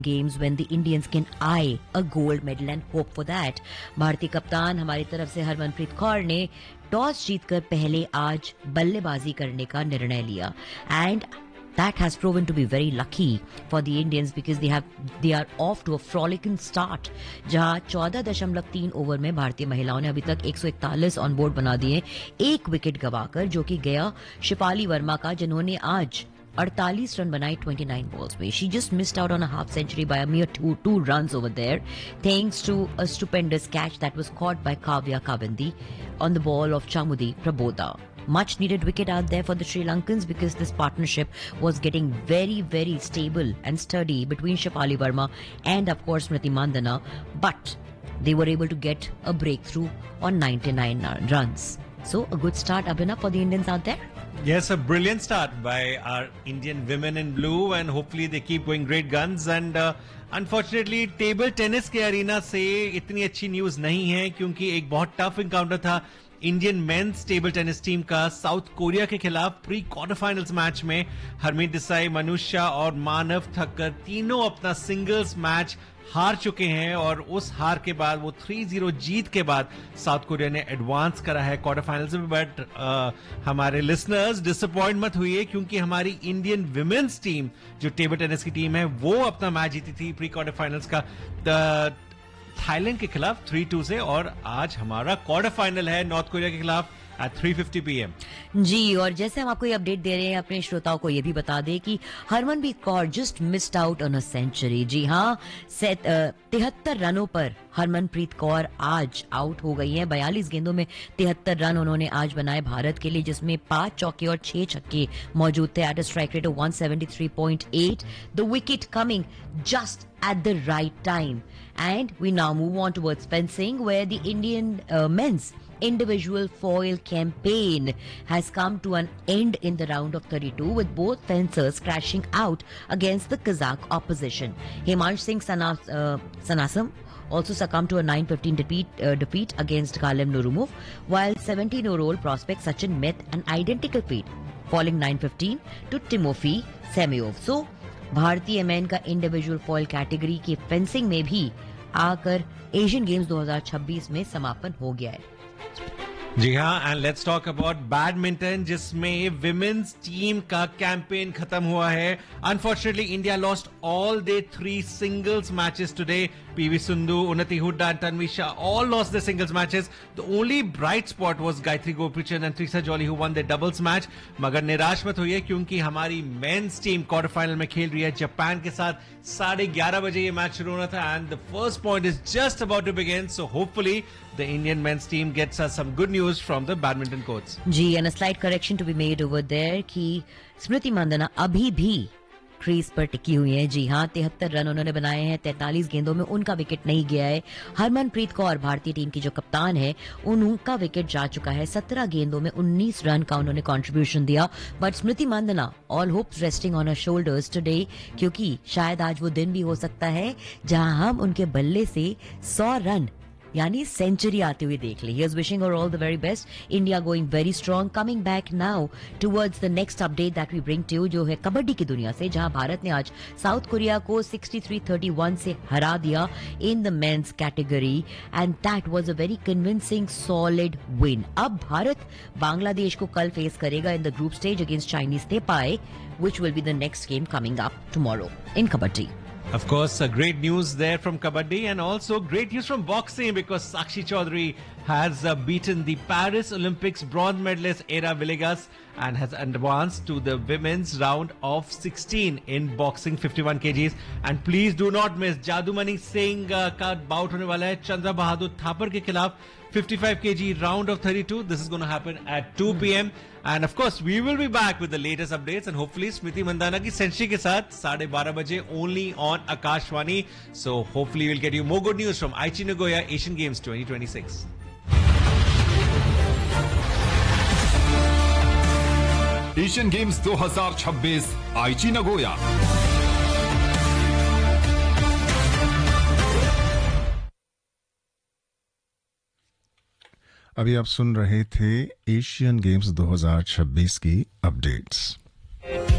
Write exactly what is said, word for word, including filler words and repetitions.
games when the Indians can eye a gold medal and hope for that. भारतीय कप्तान हमारी तरफ से हरमनप्रीत कौर ने टॉस जीतकर पहले आज बल्लेबाजी करने का निर्णय लिया and that has proven to be very lucky for the Indians because they have they are off to a frolicking start. जहां चौदह दशमलव तीन ओवर में भारतीय महिलाओं ने अभी तक एक सौ इकतालीस ऑन बोर्ड बना दिए, एक विकेट गवाकर, जो कि गया शिफाली वर्मा का, जिन्होंने आज अड़तालीस रन बनाए उनतीस बॉल्स में. She just missed out on a half century by a mere two two runs over there, thanks to a stupendous catch that was caught by Kavya Kavindi on the ball of Chamudi Prabodha. Much needed wicket out there for the Sri Lankans because this partnership was getting very, very stable and sturdy between Shafali Verma and of course Smriti Mandhana, but they were able to get a breakthrough on ninety-nine runs. So a good start, Abhinav, for the Indians out there. Yes, a brilliant start by our Indian women in blue and hopefully they keep going great guns and uh, unfortunately table tennis के arena से इतनी अच्छी news नहीं है क्योंकि एक बहुत tough encounter था Indian mains table tennis team का साउथ कोरिया के खिलाफ प्री क्वार्टर फाइनल्स मैच में. हरमीत देसाई, मनुष्या और मानव ठक्कर तीनों अपना सिंगल्स मैच हार चुके हैं और उस हार के बाद वो तीन जीरो जीत के बाद साउथ कोरिया ने एडवांस करा है क्वार्टर फाइनल्स में. बट हमारे लिसनर्स डिसअपॉइंट मत हुई क्योंकि हमारी इंडियन विमेन्स टीम जो टेबल टेनिस की टीम है वो अपना मैच जीती थी प्री क्वार्टर फाइनल्स का थाईलैंड के खिलाफ थ्री टू से और आज हमारा क्वार्टर फाइनल है नॉर्थ कोरिया के खिलाफ at three fifty p m जी, और जैसे हम आपको ये अपडेट दे रहे हैं, अपने श्रोताओं को ये भी बता दें कि Harmanpreet Kaur just missed out on a century. जी हाँ, तिहत्तर रनों पर हरमनप्रीत कौर आज आउट हो गई हैं. बयालीस गेंदों में तिहत्तर रन उन्होंने आज बनाए भारत के लिए, जिसमें पांच चौके और छह छक्के मौजूद थे at a strike rate of one seventy-three point eight. The wicket coming just at the right time. And we now move on towards fencing, where the Indian uh, men's individual foil campaign has come to an end in the round of thirty-two, with both fencers crashing out against the Kazakh opposition. Himansh Singh Sanas, uh, Sanasam also succumbed to a nine fifteen defeat, uh, defeat against Kalem Nurumov, while seventeen-year-old prospect Sachin met an identical feat, falling nine fifteen to Timofey Semyov. So, भारतीय man का individual foil category की fencing में भी आकर Asian games दो हज़ार छब्बीस में समापन हो गया है. जी हाँ, and let's talk about badminton जिसमें विमेन्स टीम का कैंपेन खत्म हुआ है. Unfortunately India lost all they three singles matches today. PV Sindhu, उन्नति Hooda and Tanvi Shah all lost their singles matches. The only bright spot was Gayatri Gopichand and Trisa Jolly who won their doubles match. मगर निराश मत होइए क्योंकि हमारी men's team quarter final में खेल रही है जापान के साथ. साढ़े ग्यारह बजे ये मैच शुरू होना था and the first point is just about to begin. So hopefully the Indian men's team gets us some good news from the badminton courts. Ji, and a slight correction to be made over there कि स्मृति मंदना अभी भी crease पर टिकी हुई है. जी हाँ, तिहत्तर run उन्होंने बनाए हैं, तैंतालीस गेंदों में उनका विकेट नहीं गया है. हरमनप्रीत कौर भारतीय टीम की जो कप्तान है, उनका विकेट जा चुका है. सत्रह गेंदों में उन्नीस रन का उन्होंने कंट्रीब्यूशन दिया. But Smriti Mandhana all hopes resting on her shoulders today, क्योंकि शायद आज वो दिन भी हो सकता है जहां हम उनके बल्ले से सौ रन यानी सेंचुरी आते हुए देख ली. He is wishing her all the very best. India going very strong. Coming back now towards the next update that we bring to you, जो है कबड्डी की दुनिया से, जहां भारत ने आज साउथ कोरिया को sixty-three thirty-one से हरा दिया in the men's category and that was a very convincing solid win. अब भारत बांग्लादेश को कल फेस करेगा in the group stage against Chinese Taipei, which will be the next game coming up tomorrow in kabaddi. Of course, uh, great news there from Kabaddi and also great news from boxing because Sakshi Chaudhary has uh, beaten the Paris Olympics bronze medalist Era Villegas and has advanced to the women's round of sixteen in boxing fifty-one kilograms. And please do not miss Jadumani Singh uh, का bout होने वाला है चंद्रा बहादुर थापर के खिलाफ fifty-five kilograms round of thirty-two. This is going to happen at two p m And of course, we will be back with the latest updates and hopefully Smriti Mandhana की century के साथ साढ़े बारह बजे only on Akashvani. So hopefully we'll get you more good news from Aichi Nagoya Asian Games twenty twenty-six. Asian games दो हज़ार छब्बीस आईची नगोया. अभी आप सुन रहे थे एशियन गेम्स दो हज़ार छब्बीस की अपडेट्स.